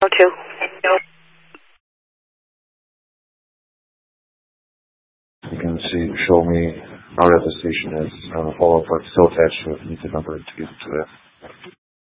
2. You can show me how the station is. Follow-up, but still attached to it. Need the number to get to that.